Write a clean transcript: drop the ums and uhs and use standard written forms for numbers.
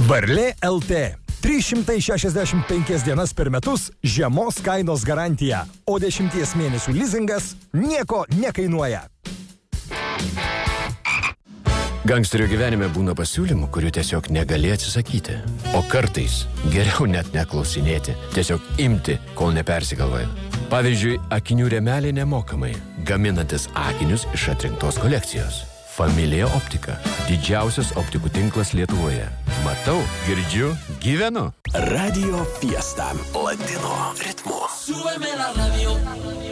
Varlė LT. 365 dienas per metus žiemos kainos garantija, o 10 mėnesių lizingas nieko nekainuoja. Gangsterio gyvenime būna pasiūlymų, kurių tiesiog negali atsisakyti. O kartais geriau net neklausinėti, tiesiog imti, kol nepersigalvoja. Pavyzdžiui, akinių rėmeliai nemokamai, gaminantis akinius iš atrinktos kolekcijos. Familija Optika. Didžiausias optikų tinklas Lietuvoje. Matau, girdžiu, gyvenu. Radio Fiesta. Latino ritmu. Súbeme la radio.